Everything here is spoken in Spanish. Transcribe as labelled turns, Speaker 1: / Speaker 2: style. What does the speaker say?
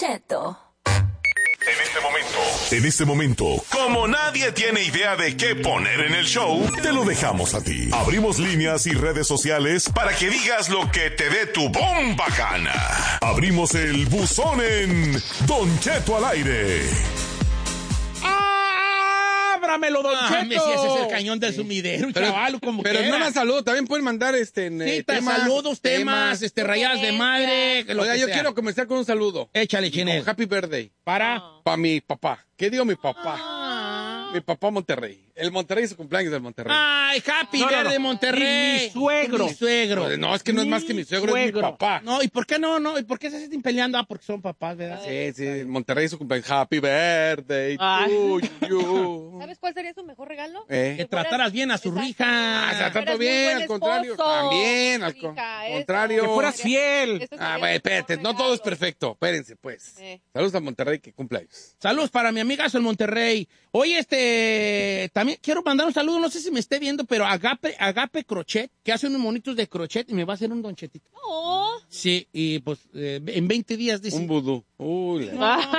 Speaker 1: Cheto.
Speaker 2: En este momento, como nadie tiene idea de qué poner en el show, te lo dejamos a ti. Abrimos líneas y redes sociales para que digas lo que te dé tu bomba gana. Abrimos el buzón en Don Cheto al aire.
Speaker 3: ¡Ábramelo, Don Cheto!
Speaker 4: Si ese es el cañón del sumidero, chaval, como
Speaker 3: pero
Speaker 4: quiera.
Speaker 3: no más saludo, también pueden mandar
Speaker 4: saludos, rayadas de madre.
Speaker 3: Oiga, yo quiero comenzar con un saludo.
Speaker 4: Échale, Chinel.
Speaker 3: Happy birthday.
Speaker 4: Para
Speaker 3: mi papá. ¿Qué digo mi papá? Mi papá Monterrey. El Monterrey es su cumpleaños del Monterrey.
Speaker 4: Ay, Happy Birthday, Monterrey.
Speaker 5: Y mi suegro.
Speaker 4: Mi suegro.
Speaker 3: No, es que no es más que mi suegro, es mi papá.
Speaker 4: No, ¿y por qué no? ¿Y por qué se están peleando? Ah, porque son papás, ¿verdad?
Speaker 3: Sí, Monterrey es su cumpleaños. Happy birthday to you.
Speaker 6: ¿Sabes cuál sería su mejor regalo?
Speaker 4: Que trataras bien a su hija.
Speaker 3: La trato bien, al contrario. También, al contrario.
Speaker 5: Que fueras fiel.
Speaker 3: Bueno, espérate, no todo es perfecto. Espérense, pues. Saludos a Monterrey, que cumpleaños.
Speaker 4: Saludos para mi amigazo el Monterrey. Oye, también quiero mandar un saludo, no sé si me esté viendo, pero Agape Crochet, que hace unos monitos de crochet y me va a hacer un donchetito.
Speaker 6: Oh.
Speaker 4: Sí, y pues en 20 días dice.
Speaker 3: Un vudú.